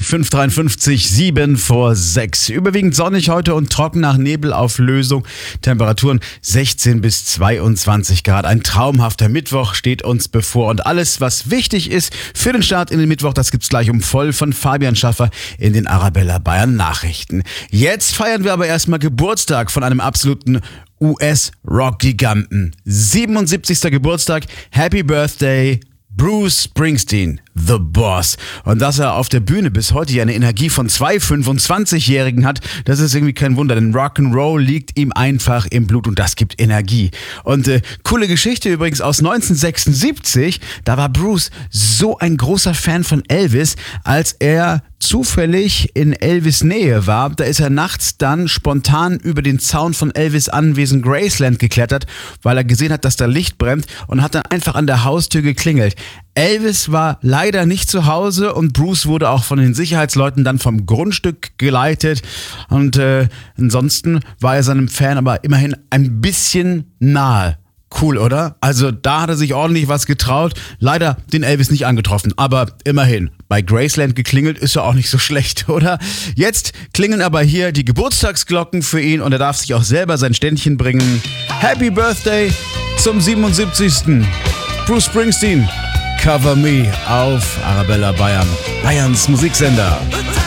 5:53, 7:06. Überwiegend sonnig heute und trocken nach Nebelauflösung. Temperaturen 16 bis 22 Grad. Ein traumhafter Mittwoch steht uns bevor. Und alles, was wichtig ist für den Start in den Mittwoch, das gibt's gleich um voll von Fabian Schaffer in den Arabella Bayern Nachrichten. Jetzt feiern wir aber erstmal Geburtstag von einem absoluten US-Rock-Giganten. 77. Geburtstag. Happy Birthday, Bruce Springsteen, The Boss. Und dass er auf der Bühne bis heute ja eine Energie von 2 25-Jährigen hat, das ist irgendwie kein Wunder, denn Rock'n'Roll liegt ihm einfach im Blut und das gibt Energie. Und coole Geschichte übrigens aus 1976, da war Bruce so ein großer Fan von Elvis, als er zufällig in Elvis' Nähe war, da ist er nachts dann spontan über den Zaun von Elvis' Anwesen Graceland geklettert, weil er gesehen hat, dass da Licht brennt und hat dann einfach an der Haustür geklingelt. Elvis war leider nicht zu Hause und Bruce wurde auch von den Sicherheitsleuten dann vom Grundstück geleitet und ansonsten war er seinem Fan aber immerhin ein bisschen nahe. Cool, oder? Also da hat er sich ordentlich was getraut. Leider den Elvis nicht angetroffen, aber immerhin. Bei Graceland geklingelt ist ja auch nicht so schlecht, oder? Jetzt klingeln aber hier die Geburtstagsglocken für ihn und er darf sich auch selber sein Ständchen bringen. Happy Birthday zum 77. Bruce Springsteen, Cover Me auf Arabella Bayern, Bayerns Musiksender.